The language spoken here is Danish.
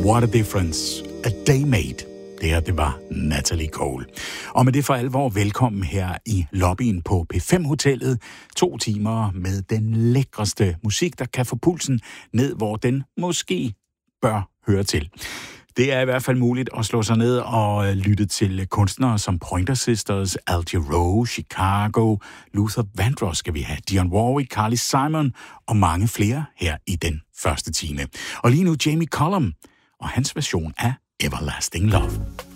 What a Difference, A Day Made. Det her, det var Natalie Cole. Og med det for alvor velkommen her i lobbyen på P5 Hotellet. 2 timer med den lækreste musik, der kan få pulsen ned, hvor den måske bør høre til. Det er i hvert fald muligt at slå sig ned og lytte til kunstnere som Pointer Sisters, Al Jarreau, Chicago, Luther Vandross skal vi have, Dionne Warwick, Carly Simon og mange flere her i den første time. Og lige nu Jamie Cullum og hans version af Everlasting Love.